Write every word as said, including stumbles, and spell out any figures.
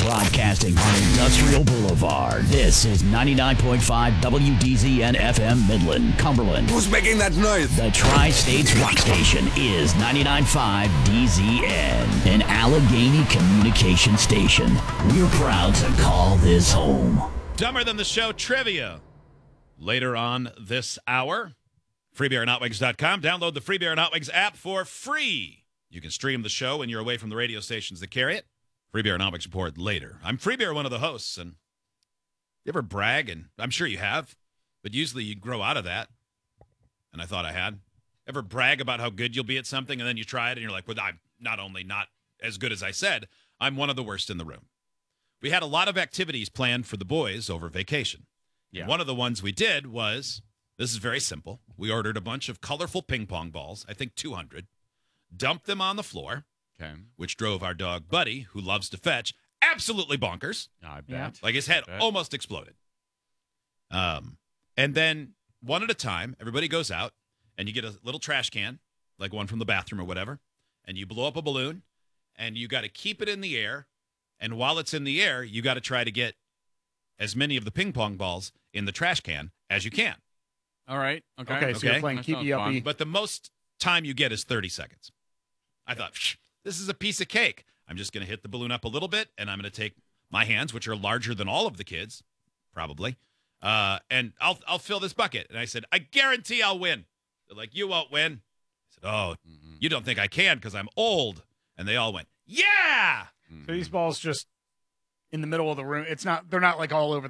Broadcasting on Industrial Boulevard. This is ninety-nine point five W D Z N F M Midland, Cumberland. Who's making that noise? The Tri-States Rock Station is ninety-nine point five D Z N, an Allegheny communication station. We're proud to call this home. Dumber Than the Show trivia. Later on this hour, free beer and hot wings dot com. Download the Free Beer and Hot Wings app for free. You can stream the show when you're away from the radio stations that carry it. Free Beer and Hot Wings report later. I'm Free Beer, one of the hosts, and you ever brag, and I'm sure you have, but usually you grow out of that, and I thought I had. Ever brag about how good you'll be at something, and then you try it, and you're like, well, I'm not only not as good as I said, I'm one of the worst in the room. We had a lot of activities planned for the boys over vacation. Yeah. And one of the ones we did was, this is very simple. We ordered a bunch of colorful ping pong balls, I think two hundred, dumped them on the floor, okay, which drove our dog Buddy, who loves to fetch, absolutely bonkers. I bet. Yeah. Like his head almost exploded. Um, and then one at a time, everybody goes out, and you get a little trash can, like one from the bathroom or whatever, and you blow up a balloon, and you got to keep it in the air. And while it's in the air, you got to try to get as many of the ping pong balls in the trash can as you can. All right. Okay. Okay, so Okay. you're playing That keep sounds you fun. uppy. But the most time you get is thirty seconds. I thought, Psh, this is a piece of cake. I'm just going to hit the balloon up a little bit, and I'm going to take my hands, which are larger than all of the kids, probably, uh, and I'll I'll fill this bucket. And I said, I guarantee I'll win. They're like, you won't win. I said, oh, mm-hmm. You don't think I can because I'm old. And they all went, yeah. So these balls just in the middle of the room. It's not. They're not like all over